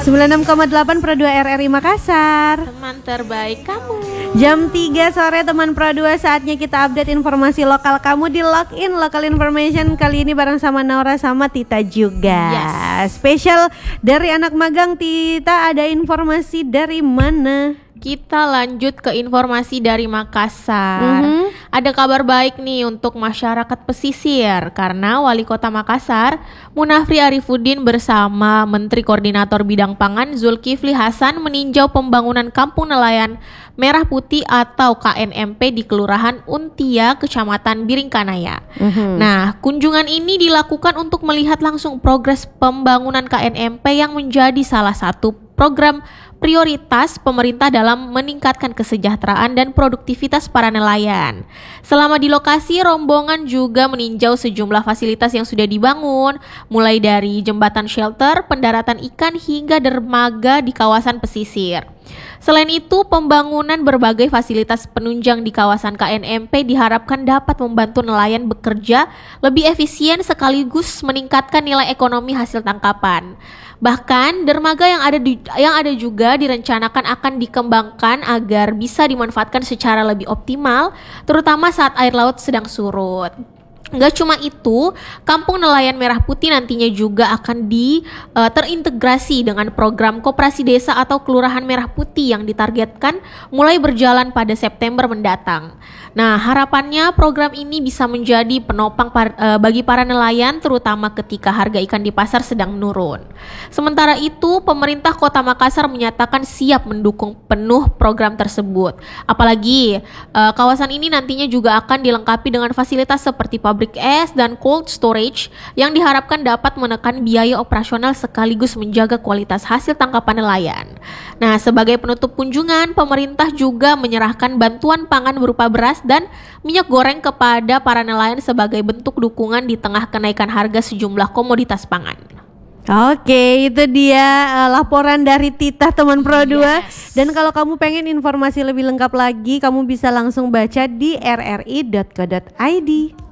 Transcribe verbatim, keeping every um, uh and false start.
sembilan puluh enam koma delapan Pro dua R R I Makassar. Teman terbaik kamu. Jam tiga sore teman Pro dua, saatnya kita update informasi lokal kamu di Login Local Information. Kali ini bareng sama Naura sama Tita juga. Yes. Spesial dari anak magang. Tita, ada informasi dari mana? Kita lanjut ke informasi dari Makassar. Mm-hmm. Ada kabar baik nih untuk masyarakat pesisir karena Wali Kota Makassar, Munafri Arifuddin bersama Menteri Koordinator Bidang Pangan Zulkifli Hasan meninjau pembangunan Kampung Nelayan Merah Putih atau K N M P di Kelurahan Untia, Kecamatan Biringkanaya. Mm-hmm. Nah, kunjungan ini dilakukan untuk melihat langsung progres pembangunan K N M P yang menjadi salah satu program prioritas pemerintah dalam meningkatkan kesejahteraan dan produktivitas para nelayan. Selama di lokasi, rombongan juga meninjau sejumlah fasilitas yang sudah dibangun, mulai dari jembatan shelter, pendaratan ikan, hingga dermaga di kawasan pesisir. Selain itu, pembangunan berbagai fasilitas penunjang di kawasan K N M P diharapkan dapat membantu nelayan bekerja lebih efisien sekaligus meningkatkan nilai ekonomi hasil tangkapan. Bahkan dermaga yang ada di, yang ada juga direncanakan akan dikembangkan agar bisa dimanfaatkan secara lebih optimal, terutama saat air laut sedang surut. Enggak cuma itu, Kampung Nelayan Merah Putih nantinya juga akan di uh, terintegrasi dengan program Koperasi Desa atau Kelurahan Merah Putih yang ditargetkan mulai berjalan pada September mendatang. Nah, harapannya program ini bisa menjadi penopang par, uh, bagi para nelayan, terutama ketika harga ikan di pasar sedang menurun. Sementara itu, pemerintah Kota Makassar menyatakan siap mendukung penuh program tersebut. Apalagi uh, kawasan ini nantinya juga akan dilengkapi dengan fasilitas seperti pabrik es dan cold storage yang diharapkan dapat menekan biaya operasional sekaligus menjaga kualitas hasil tangkapan nelayan. Nah, sebagai penutup kunjungan, pemerintah juga menyerahkan bantuan pangan berupa beras dan minyak goreng kepada para nelayan sebagai bentuk dukungan di tengah kenaikan harga sejumlah komoditas pangan. Oke, itu dia uh, laporan dari Tita teman Pro dua. Yes. Dan kalau kamu pengen informasi lebih lengkap lagi, kamu bisa langsung baca di r r i dot co dot i d.